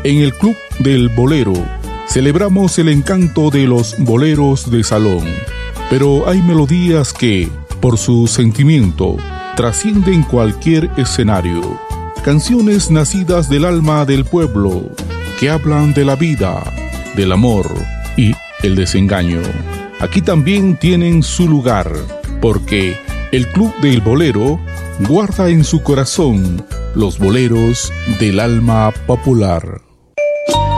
En el Club del Bolero celebramos el encanto de los boleros de salón, pero hay melodías que, por su sentimiento, trascienden cualquier escenario. Canciones nacidas del alma del pueblo, que hablan de la vida, del amor y el desengaño. Aquí también tienen su lugar, porque el Club del Bolero guarda en su corazón los boleros del alma popular.